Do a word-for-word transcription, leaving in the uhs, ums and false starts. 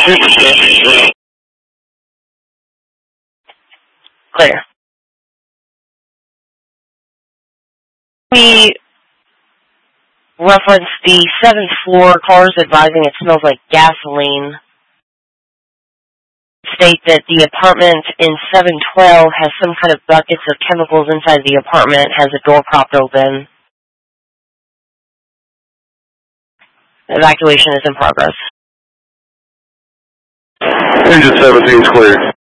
Clear. We reference the seventh floor cars advising it smells like gasoline. State that the apartment in seven twelve has some kind of buckets of chemicals inside the apartment, has a door propped open. Evacuation is in progress. Engine seventeen is clear.